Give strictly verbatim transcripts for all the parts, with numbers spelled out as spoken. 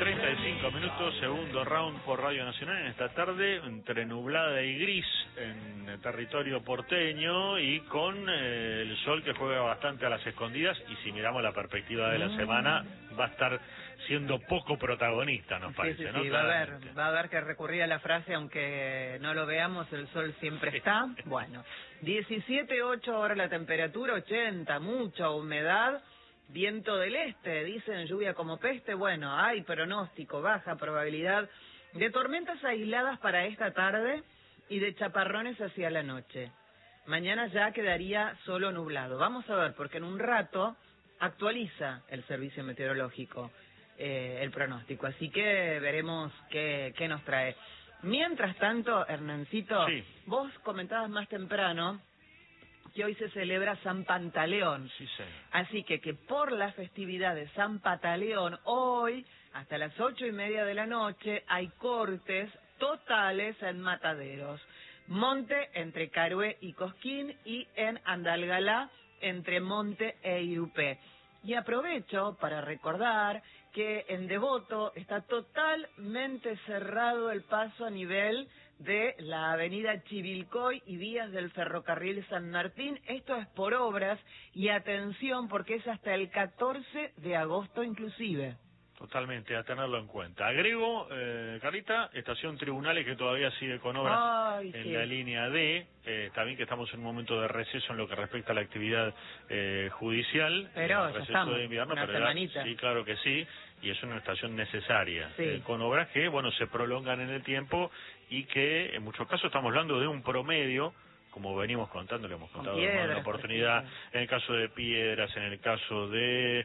treinta y cinco minutos, segundo round por Radio Nacional en esta tarde, entre nublada y gris en el territorio porteño y con eh, el sol que juega bastante a las escondidas, y si miramos la perspectiva de la mm. semana va a estar siendo poco protagonista, nos parece, sí, sí, ¿no? Sí, va a haber, va a haber que recurrir a la frase, aunque no lo veamos, el sol siempre está. Bueno, diecisiete ocho ahora la temperatura, ochenta, mucha humedad. Viento del este, dicen lluvia como peste. Bueno, hay pronóstico, baja probabilidad de tormentas aisladas para esta tarde y de chaparrones hacia la noche. Mañana ya quedaría solo nublado. Vamos a ver, porque en un rato actualiza el servicio meteorológico eh, el pronóstico, así que veremos qué, qué nos trae. Mientras tanto, Hernancito, sí. vos comentabas más temprano que hoy se celebra San Pantaleón. Sí, sí. Así que que por la festividad de San Pantaleón, hoy, hasta las ocho y media de la noche, hay cortes totales en Mataderos. Monte entre Carué y Cosquín, y en Andalgalá entre Monte e Irupé. Y aprovecho para recordar que en Devoto está totalmente cerrado el paso a nivel de la avenida Chivilcoy y vías del ferrocarril San Martín. Esto es por obras, y atención porque es hasta el catorce de agosto inclusive. Totalmente, a tenerlo en cuenta. Agrego, eh, Carlita, estación Tribunales, que todavía sigue con obras Ay, en sí. la línea D. Eh, está bien que estamos en un momento de receso en lo que respecta a la actividad eh, judicial. Pero el ya receso estamos, de invierno, una pero semanita. era, sí, claro que sí, y es una estación necesaria, Sí. eh, con obras que, bueno, se prolongan en el tiempo y que en muchos casos estamos hablando de un promedio, como venimos contando, le hemos contado en una oportunidad, en el caso de Piedras, en el caso de,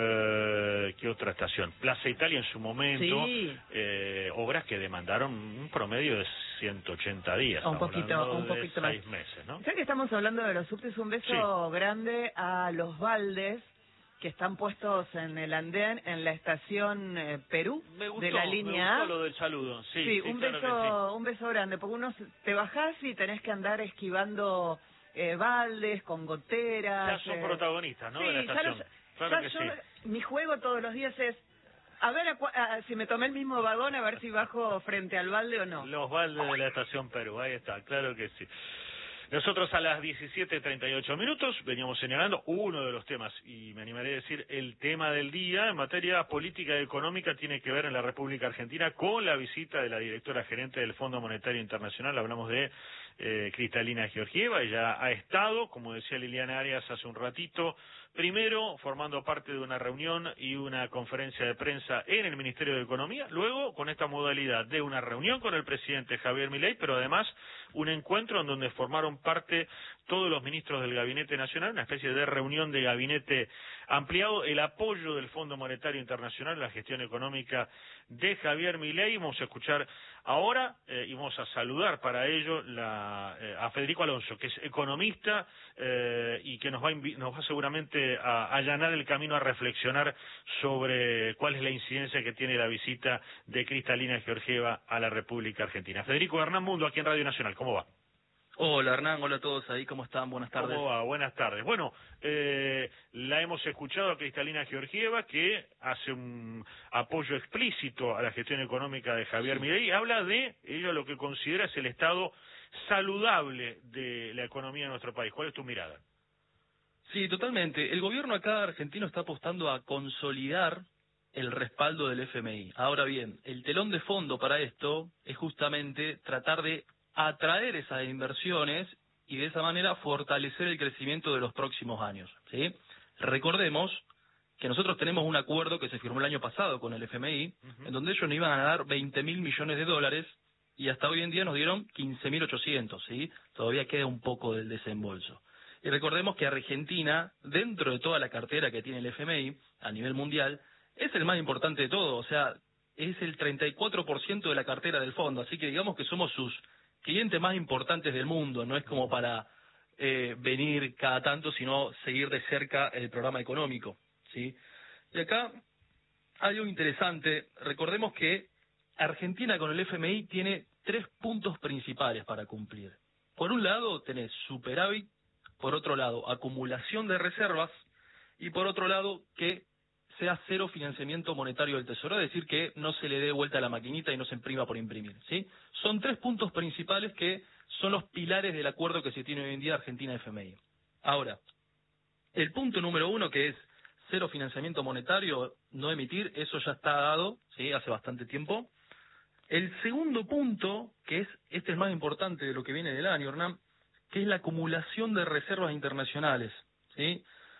eh, ¿qué otra estación? Plaza Italia en su momento, sí. eh, obras que demandaron un promedio de ciento ochenta días, un poquito, un poquito más. seis meses, ¿no? Ya que estamos hablando de los subtes, un beso sí. grande a los Valdes, que están puestos en el andén en la estación eh, Perú me gustó, de la línea me gustó A. lo del saludo, sí, sí, sí un claro beso, sí. un beso grande, porque uno te bajás y tenés que andar esquivando eh, baldes con goteras. Ya son eh... protagonistas, ¿no? Sí, de la estación. Ya lo, claro ya que yo, sí. Mi juego todos los días es a ver a, a, si me tomé el mismo vagón, a ver si bajo frente al balde o no. Los baldes de la estación Perú, ahí está, claro que sí. Nosotros a las diecisiete treinta y ocho minutos veníamos señalando uno de los temas, y me animaré a decir el tema del día en materia política y económica, tiene que ver en la República Argentina con la visita de la directora gerente del Fondo Monetario Internacional. Hablamos de eh, Cristalina Georgieva. Ella ha estado, como decía Liliana Arias hace un ratito, primero formando parte de una reunión y una conferencia de prensa en el Ministerio de Economía, luego con esta modalidad de una reunión con el presidente Javier Milei, pero además un encuentro en donde formaron parte todos los ministros del Gabinete Nacional, una especie de reunión de gabinete ampliado, el apoyo del Fondo Monetario Internacional en la gestión económica de Javier Milei. Vamos a escuchar ahora eh, y vamos a saludar para ello la, eh, a Federico Alonso, que es economista eh, y que nos va, nos va seguramente a, a allanar el camino a reflexionar sobre cuál es la incidencia que tiene la visita de Cristalina Georgieva a la República Argentina. Federico, Hernán Mundo, aquí en Radio Nacional, ¿cómo va? Hola Hernán, hola a todos ahí, ¿cómo están? Buenas tardes. ¿Cómo va? Buenas tardes. Bueno, eh, la hemos escuchado a Cristalina Georgieva, que hace un apoyo explícito a la gestión económica de Javier Milei, y habla de ella lo que considera es el estado saludable de la economía de nuestro país. ¿Cuál es tu mirada? Sí, totalmente. El gobierno acá argentino está apostando a consolidar el respaldo del F M I. Ahora bien, el telón de fondo para esto es justamente tratar de atraer esas inversiones y de esa manera fortalecer el crecimiento de los próximos años, ¿sí? Recordemos que nosotros tenemos un acuerdo que se firmó el año pasado con el F M I, uh-huh. en donde ellos nos iban a dar veinte mil millones de dólares y hasta hoy en día nos dieron quince mil ochocientos, ¿sí? Todavía queda un poco del desembolso. Y recordemos que Argentina, dentro de toda la cartera que tiene el F M I a nivel mundial, es el más importante de todo, o sea, es el treinta y cuatro por ciento de la cartera del fondo, así que digamos que somos sus clientes más importantes del mundo, no es como para eh, venir cada tanto, sino seguir de cerca el programa económico, ¿sí? Y acá hay algo interesante, recordemos que Argentina con el F M I tiene tres puntos principales para cumplir. Por un lado tenés superávit, por otro lado acumulación de reservas, y por otro lado que sea cero financiamiento monetario del Tesoro, es decir, que no se le dé vuelta a la maquinita y no se imprima por imprimir, ¿sí? Son tres puntos principales que son los pilares del acuerdo que se tiene hoy en día Argentina-F M I. Ahora, el punto número uno, que es cero financiamiento monetario, no emitir, eso ya está dado, ¿sí? Hace bastante tiempo. El segundo punto, que es este es más importante de lo que viene del año, Hernán, que es la acumulación de reservas internacionales, ¿sí?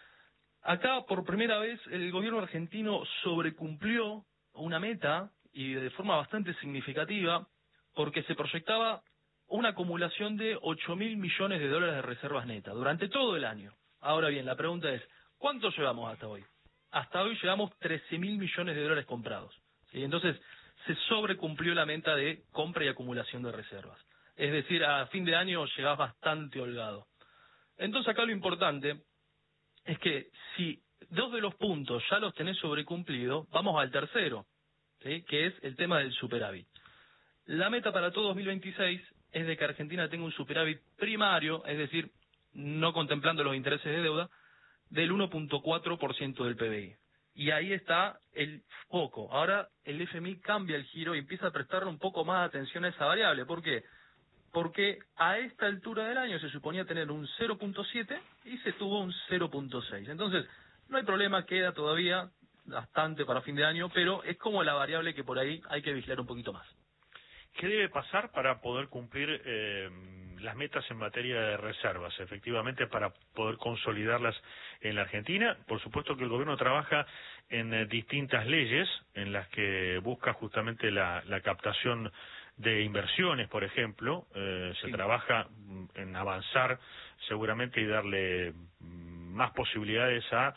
Acá, por primera vez, el gobierno argentino sobrecumplió una meta, y de forma bastante significativa, porque se proyectaba una acumulación de ocho mil millones de dólares de reservas netas durante todo el año. Ahora bien, la pregunta es, ¿cuánto llevamos hasta hoy? Hasta hoy llevamos trece mil millones de dólares comprados, ¿sí? Entonces, se sobrecumplió la meta de compra y acumulación de reservas. Es decir, a fin de año llegás bastante holgado. Entonces, acá lo importante es que si dos de los puntos ya los tenés sobrecumplidos, vamos al tercero, ¿sí? Que es el tema del superávit. La meta para todo dos mil veintiséis es de que Argentina tenga un superávit primario, es decir, no contemplando los intereses de deuda, del uno punto cuatro por ciento del P B I. Y ahí está el foco. Ahora el F M I cambia el giro y empieza a prestarle un poco más atención a esa variable. ¿Por qué? Porque a esta altura del año se suponía tener un cero punto siete y se tuvo un cero punto seis. Entonces, no hay problema, queda todavía bastante para fin de año, pero es como la variable que por ahí hay que vigilar un poquito más. ¿Qué debe pasar para poder cumplir eh, las metas en materia de reservas, efectivamente, para poder consolidarlas en la Argentina? Por supuesto que el gobierno trabaja en eh, distintas leyes en las que busca justamente la, la captación de inversiones, por ejemplo. Eh, se sí. trabaja en avanzar seguramente y darle más posibilidades a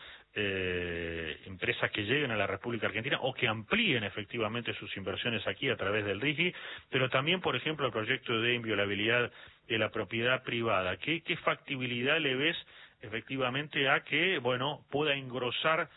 eh, empresas que lleguen a la República Argentina o que amplíen efectivamente sus inversiones aquí a través del R I G I, pero también, por ejemplo, el proyecto de inviolabilidad de la propiedad privada. ¿Qué, qué factibilidad le ves efectivamente a que, bueno, pueda engrosar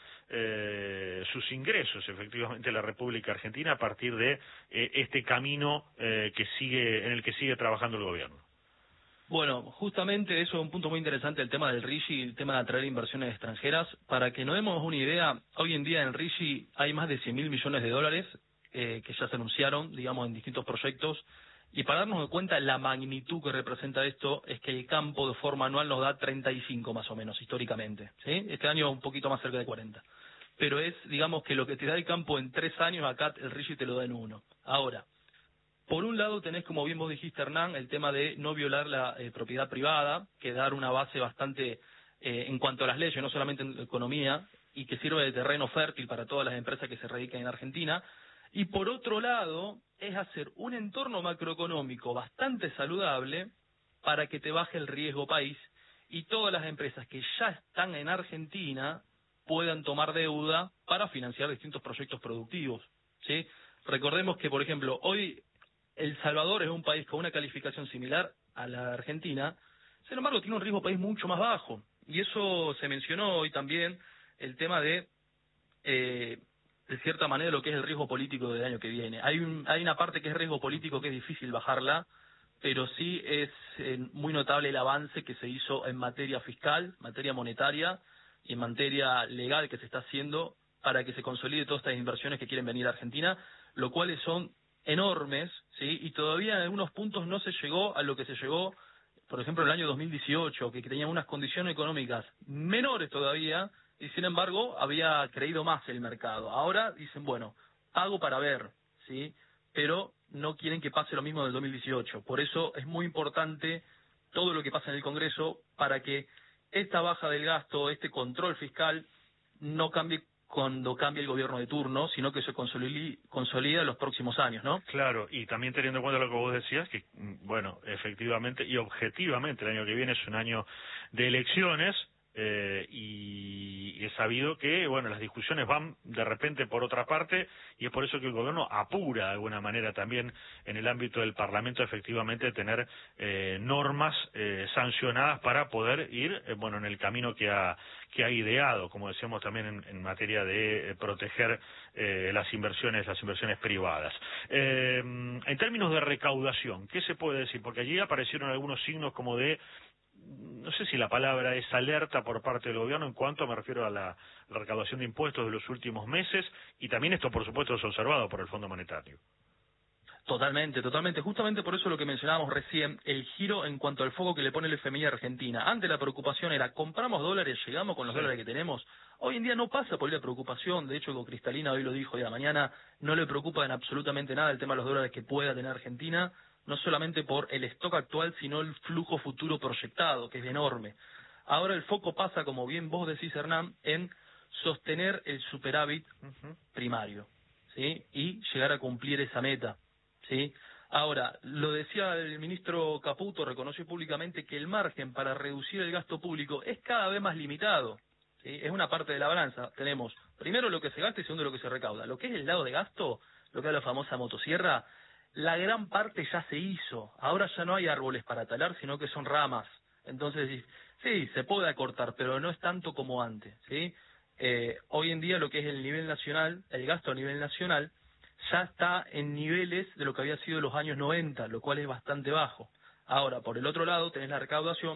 eh, sus ingresos efectivamente la República Argentina a partir de eh, este camino eh, que sigue en el que sigue trabajando el gobierno? Bueno, justamente eso es un punto muy interesante, el tema del R I G I, el tema de atraer inversiones extranjeras. Para que nos demos una idea, hoy en día en R I G I hay más de cien mil millones de dólares eh, que ya se anunciaron, digamos, en distintos proyectos. Y para darnos cuenta la magnitud que representa esto, es que el campo de forma anual nos da treinta y cinco más o menos, históricamente, ¿sí? Este año un poquito más cerca de cuarenta. Pero es, digamos, que lo que te da el campo en tres años, acá el R I G I te lo da en uno. Ahora, por un lado tenés, como bien vos dijiste, Hernán, el tema de no violar la eh, propiedad privada, que dar una base bastante eh, en cuanto a las leyes, no solamente en economía, y que sirve de terreno fértil para todas las empresas que se radican en Argentina. Y por otro lado, es hacer un entorno macroeconómico bastante saludable para que te baje el riesgo país y todas las empresas que ya están en Argentina puedan tomar deuda para financiar distintos proyectos productivos, ¿sí? Recordemos que, por ejemplo, hoy El Salvador es un país con una calificación similar a la de Argentina, sin embargo tiene un riesgo país mucho más bajo. Y eso se mencionó hoy también, el tema de, eh, de cierta manera, lo que es el riesgo político del año que viene. Hay, un, hay una parte que es riesgo político que es difícil bajarla, pero sí es eh, muy notable el avance que se hizo en materia fiscal, materia monetaria y en materia legal que se está haciendo para que se consolide todas estas inversiones que quieren venir a Argentina, lo cuales son enormes, ¿sí? Y todavía en algunos puntos no se llegó a lo que se llegó, por ejemplo, en el año dos mil dieciocho, que tenían unas condiciones económicas menores todavía, y sin embargo había creído más el mercado. Ahora dicen, bueno, pago para ver, ¿sí? Pero no quieren que pase lo mismo del dos mil dieciocho. Por eso es muy importante todo lo que pasa en el Congreso para que esta baja del gasto, este control fiscal, no cambie cuando cambie el gobierno de turno, sino que se consolida en los próximos años, ¿no? Claro, y también teniendo en cuenta lo que vos decías, que, bueno, efectivamente y objetivamente el año que viene es un año de elecciones, eh, y es sabido que, bueno, las discusiones van de repente por otra parte, y es por eso que el gobierno apura de alguna manera también en el ámbito del Parlamento efectivamente tener eh, normas eh, sancionadas para poder ir, eh, bueno, en el camino que ha que ha ideado, como decíamos también en, en materia de eh, proteger eh, las inversiones, las inversiones privadas. Eh, en términos de recaudación, ¿qué se puede decir? Porque allí aparecieron algunos signos como de no sé si la palabra es alerta por parte del gobierno en cuanto me refiero a la, la recaudación de impuestos de los últimos meses, y también esto, por supuesto, es observado por el Fondo Monetario. Totalmente, totalmente. Justamente por eso lo que mencionábamos recién, el giro en cuanto al foco que le pone el F M I a Argentina. Antes la preocupación era, compramos dólares, llegamos con los sí. dólares que tenemos. Hoy en día no pasa por la preocupación, de hecho, con Cristalina hoy lo dijo, y a mañana no le preocupa en absolutamente nada el tema de los dólares que pueda tener Argentina, no solamente por el stock actual, sino el flujo futuro proyectado, que es enorme. Ahora el foco pasa, como bien vos decís, Hernán, en sostener el superávit uh-huh. primario, ¿sí? Y llegar a cumplir esa meta. ¿Sí? Ahora, lo decía el ministro Caputo, reconoció públicamente que el margen para reducir el gasto público es cada vez más limitado. ¿Sí? Es una parte de la balanza. Tenemos primero lo que se gasta y segundo lo que se recauda. Lo que es el lado de gasto, lo que es la famosa motosierra, la gran parte ya se hizo. Ahora ya no hay árboles para talar, sino que son ramas. Entonces, sí, se puede acortar, pero no es tanto como antes. ¿Sí? Eh, hoy en día lo que es el nivel nacional, el gasto a nivel nacional, ya está en niveles de lo que había sido los años noventa, lo cual es bastante bajo. Ahora, por el otro lado, tenés la recaudación,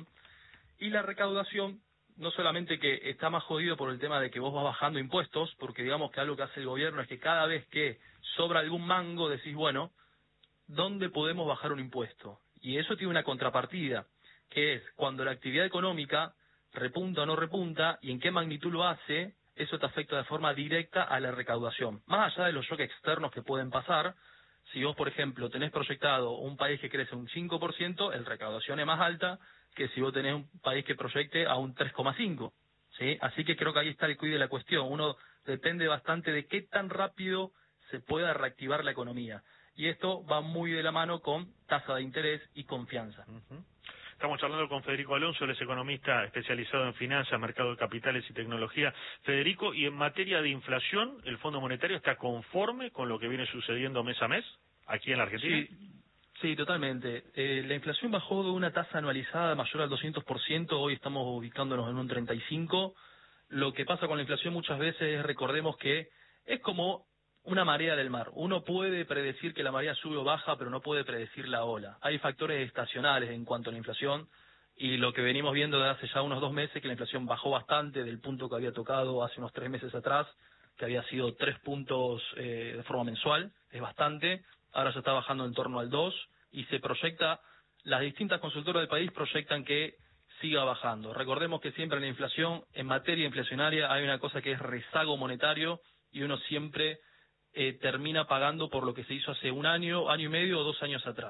y la recaudación no solamente que está más jodido por el tema de que vos vas bajando impuestos, porque digamos que algo que hace el gobierno es que cada vez que sobra algún mango decís, bueno, ¿dónde podemos bajar un impuesto? Y eso tiene una contrapartida, que es cuando la actividad económica repunta o no repunta, y en qué magnitud lo hace, eso te afecta de forma directa a la recaudación. Más allá de los shocks externos que pueden pasar, si vos, por ejemplo, tenés proyectado un país que crece un cinco por ciento, la recaudación es más alta que si vos tenés un país que proyecte a un tres coma cinco por ciento. ¿Sí? Así que creo que ahí está el quid de la cuestión. Uno depende bastante de qué tan rápido se pueda reactivar la economía. Y esto va muy de la mano con tasa de interés y confianza. Uh-huh. Estamos charlando con Federico Alonso, él es economista especializado en finanzas, mercado de capitales y tecnología. Federico, y en materia de inflación, ¿el Fondo Monetario está conforme con lo que viene sucediendo mes a mes aquí en la Argentina? Sí, sí, totalmente. Eh, la inflación bajó de una tasa anualizada mayor al doscientos por ciento, hoy estamos ubicándonos en un treinta y cinco por ciento. Lo que pasa con la inflación muchas veces, recordemos que es como una marea del mar. Uno puede predecir que la marea sube o baja, pero no puede predecir la ola. Hay factores estacionales en cuanto a la inflación, y lo que venimos viendo desde hace ya unos dos meses, que la inflación bajó bastante del punto que había tocado hace unos tres meses atrás, que había sido tres puntos eh, de forma mensual, es bastante. Ahora ya está bajando en torno al dos, y se proyecta, las distintas consultoras del país proyectan que siga bajando. Recordemos que siempre en la inflación, en materia inflacionaria, hay una cosa que es rezago monetario, y uno siempre Eh, termina pagando por lo que se hizo hace un año, año y medio o dos años atrás.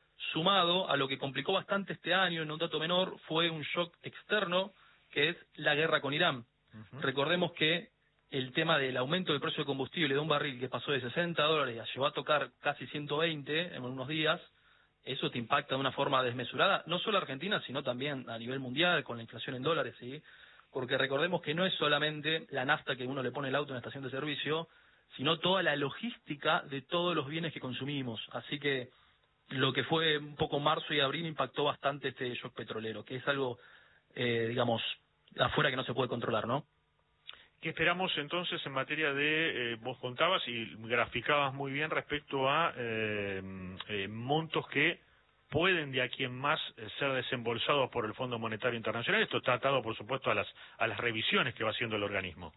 Sumado a lo que complicó bastante este año, en un dato menor, fue un shock externo, que es la guerra con Irán. Uh-huh. Recordemos que el tema del aumento del precio de combustible de un barril que pasó de sesenta dólares a llegó a tocar casi ciento veinte en unos días, eso te impacta de una forma desmesurada, no solo a Argentina, sino también a nivel mundial, con la inflación en dólares, ¿sí? Porque recordemos que no es solamente la nafta que uno le pone el auto en la estación de servicio, sino toda la logística de todos los bienes que consumimos. Así que lo que fue un poco marzo y abril impactó bastante este shock petrolero, que es algo, eh, digamos, afuera que no se puede controlar, ¿no? ¿Qué esperamos entonces en materia de, eh, vos contabas y graficabas muy bien respecto a eh, eh, montos que pueden de aquí en más eh, ser desembolsados por el Fondo Monetario Internacional? Esto está atado, por supuesto, a las, a las revisiones que va haciendo el organismo.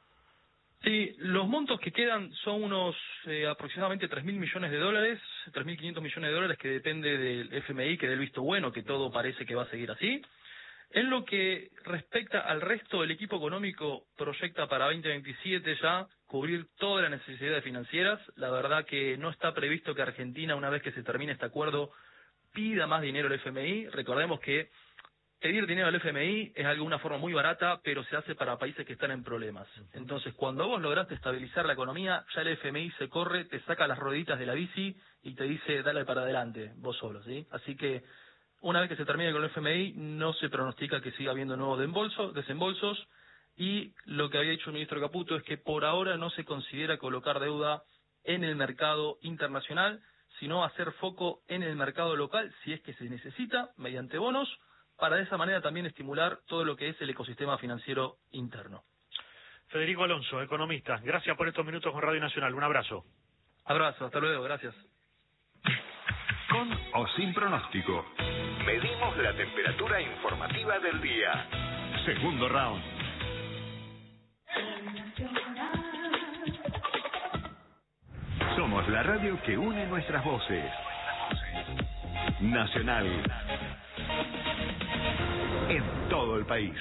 Sí, los montos que quedan son unos eh, aproximadamente tres mil millones de dólares, tres mil quinientos millones de dólares, que depende del F M I, que del visto bueno, que todo parece que va a seguir así. En lo que respecta al resto, el equipo económico proyecta para veinte veintisiete ya cubrir todas las necesidades financieras. La verdad que no está previsto que Argentina, una vez que se termine este acuerdo, pida más dinero al F M I. Recordemos que pedir dinero al F M I es de una forma muy barata, pero se hace para países que están en problemas. Entonces, cuando vos lograste estabilizar la economía, ya el F M I se corre, te saca las rueditas de la bici y te dice, dale para adelante, vos solo, ¿sí? Así que, una vez que se termine con el F M I, no se pronostica que siga habiendo nuevos desembolsos, desembolsos, y lo que había dicho el ministro Caputo es que por ahora no se considera colocar deuda en el mercado internacional, sino hacer foco en el mercado local, si es que se necesita, mediante bonos, para de esa manera también estimular todo lo que es el ecosistema financiero interno. Federico Alonso, economista, gracias por estos minutos con Radio Nacional. Un abrazo. Abrazo, hasta luego, gracias. con o sin pronóstico. Medimos la temperatura informativa del día. Segundo round. Somos la radio que une nuestras voces. Nacional. En todo el país.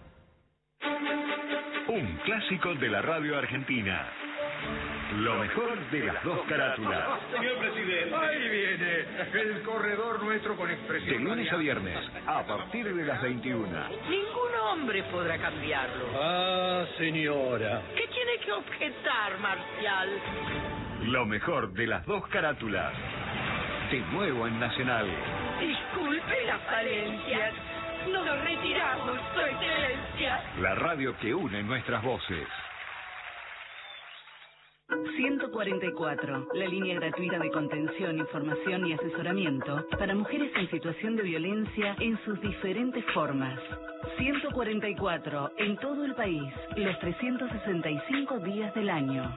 Un clásico de la radio argentina. Lo mejor de las dos carátulas. Señor presidente. Ahí viene el corredor nuestro con expresión. De lunes a viernes, a partir de las veintiuna. Ningún hombre podrá cambiarlo. Ah, señora. ¿Qué tiene que objetar, Marcial? Lo mejor de las dos carátulas. De nuevo en Nacional. Disculpe las falencias. Nos retiramos, su excelencia. La radio que une nuestras voces. ciento cuarenta y cuatro, la línea gratuita de contención, información y asesoramiento para mujeres en situación de violencia en sus diferentes formas. ciento cuarenta y cuatro, en todo el país, los trescientos sesenta y cinco días del año.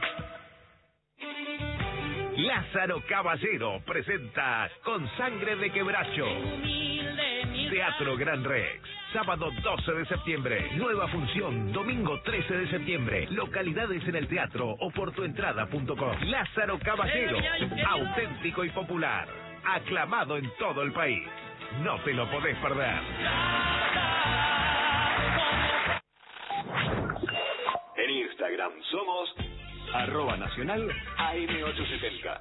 Lázaro Caballero presenta Con Sangre de Quebracho. Teatro Gran Rex. Sábado doce de septiembre. Nueva función. Domingo trece de septiembre. Localidades en el teatro o por tuentrada punto com. Lázaro Caballero. Auténtico y popular. Aclamado en todo el país. No te lo podés perder. En Instagram somos arroba nacional A M ochocientos setenta.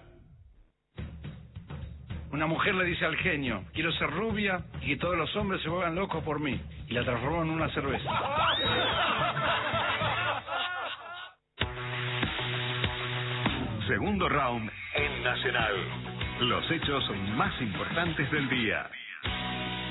Una mujer le dice al genio, quiero ser rubia y que todos los hombres se vuelvan locos por mí. Y la transformó en una cerveza. Segundo round en Nacional. Los hechos más importantes del día.